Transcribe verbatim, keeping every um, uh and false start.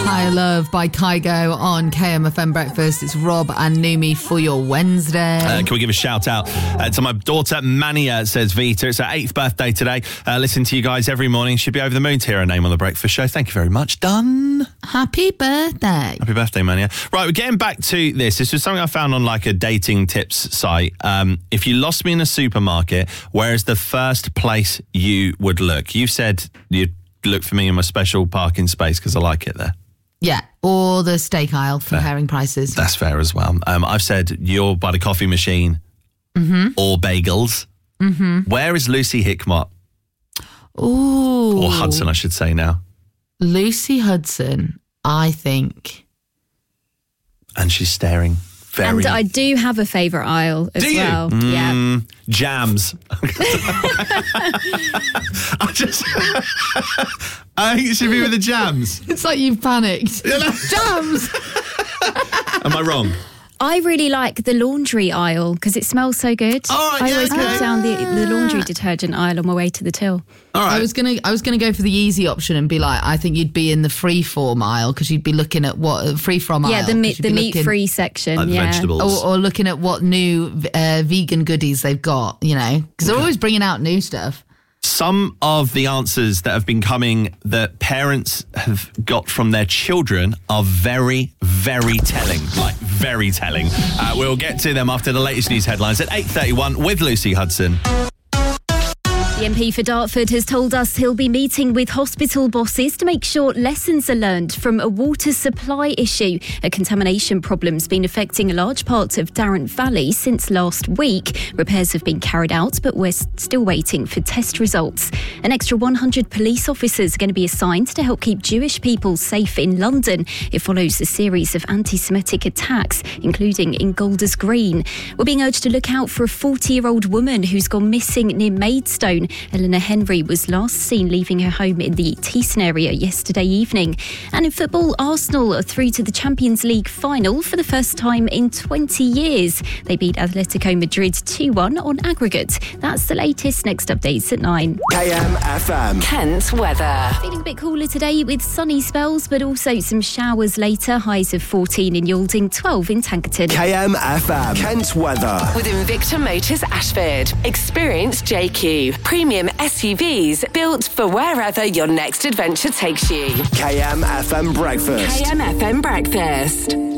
High Love by Kygo on K M F M Breakfast. It's Rob and Numi for your Wednesday. Uh, can we give a shout out uh, to my daughter Mania, says Vita. It's her eighth birthday today. Uh, listen to you guys every morning. She'd be over the moon to hear her name on the Breakfast Show. Thank you very much. Done. Happy birthday. Happy birthday, Mania. Right, we're getting back to this. This was something I found on like a dating tips site. Um, if you lost me in a supermarket, where is the first place you would look? You said you'd look for me in my special parking space because I like it there. Yeah, or the steak aisle for comparing prices. That's fair as well. Um, I've said you're by the coffee machine mm-hmm. or bagels. Mm-hmm. Where is Lucy Hickmott? Ooh. Or Hudson, I should say now. Lucy Hudson, I think. And she's staring very... And I do have a favourite aisle as do you? well. Mm, yeah. Jams. I just... I think it should be with the jams. It's like you've panicked. Jams! Am I wrong? I really like the laundry aisle because it smells so good. All right, I yeah, always okay. go down the, the laundry detergent aisle on my way to the till. All right. I was gonna, I was gonna go for the easy option and be like, I think you'd be in the freeform aisle because you'd be looking at what free from aisle. Yeah, the meat, the meat looking, free section. Like the yeah, vegetables. or, or looking at what new uh, vegan goodies they've got. You know, because they're always bringing out new stuff. Some of the answers that have been coming that parents have got from their children are very, very telling. Like, very telling. Uh, we'll get to them after the latest news headlines at eight thirty-one with Lucy Hudson. The M P for Dartford has told us he'll be meeting with hospital bosses to make sure lessons are learned from a water supply issue. A contamination problem's been affecting a large part of Darrant Valley since last week. Repairs have been carried out, but we're still waiting for test results. An extra one hundred police officers are going to be assigned to help keep Jewish people safe in London. It follows a series of anti-Semitic attacks, including in Golders Green. We're being urged to look out for a forty-year-old woman who's gone missing near Maidstone. Eleanor Henry was last seen leaving her home in the Thiessen area yesterday evening. And in football, Arsenal are through to the Champions League final for the first time in twenty years. They beat Atletico Madrid two one on aggregate. That's the latest. Next updates at nine. K M F M. Kent weather. Feeling a bit cooler today with sunny spells, but also some showers later. Highs of fourteen in Yalding, twelve in Tankerton. K M F M. Kent weather. With Invicta Motors Ashford. Experience J Q. Premium S U Vs built for wherever your next adventure takes you. K M F M Breakfast. K M F M Breakfast.